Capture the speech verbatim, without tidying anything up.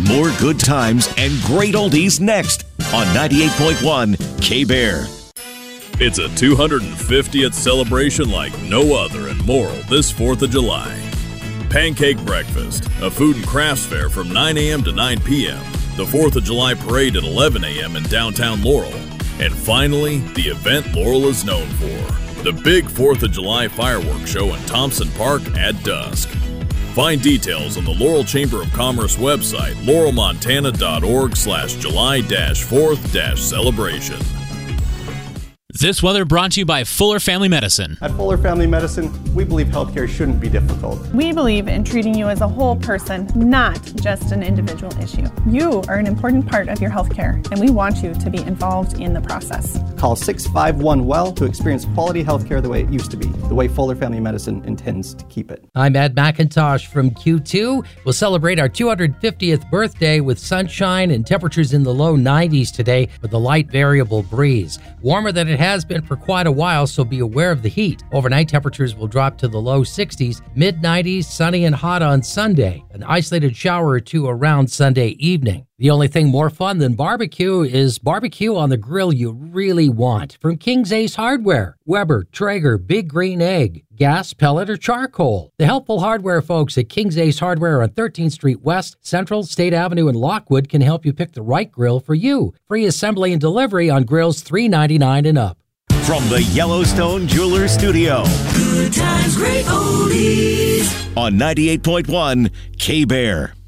More good times and great oldies next on ninety-eight point one K-Bear. It's a two hundred fiftieth celebration like no other in Laurel this fourth of July. Pancake Breakfast, a food and crafts fair from nine a.m. to nine p.m., the fourth of July Parade at eleven a.m. in downtown Laurel, and finally, the event Laurel is known for, the big fourth of July fireworks show in Thompson Park at dusk. Find details on the Laurel Chamber of Commerce website, laurel montana dot org slash July fourth celebration. This weather brought to you by Fuller Family Medicine. At Fuller Family Medicine, we believe healthcare shouldn't be difficult. We believe in treating you as a whole person, not just an individual issue. You are an important part of your healthcare, and we want you to be involved in the process. Call six five one W E L L to experience quality healthcare the way it used to be, the way Fuller Family Medicine intends to keep it. I'm Ed McIntosh from Q two. We'll celebrate our two hundred fiftieth birthday with sunshine and temperatures in the low nineties today with a light variable breeze. Warmer than it has been for quite a while, so be aware of the heat. Overnight temperatures will drop to the low sixties, mid nineties, sunny and hot on Sunday. An isolated shower or two around Sunday evening. The only thing more fun than barbecue is barbecue on the grill you really want. From King's Ace Hardware, Weber, Traeger, Big Green Egg, gas, pellet, or charcoal. The helpful hardware folks at King's Ace Hardware on thirteenth Street West, Central, State Avenue, and Lockwood can help you pick the right grill for you. Free assembly and delivery on grills three ninety-nine and up. From the Yellowstone Jewelers Studio. Good times, great oldies. On ninety-eight point one K-Bear.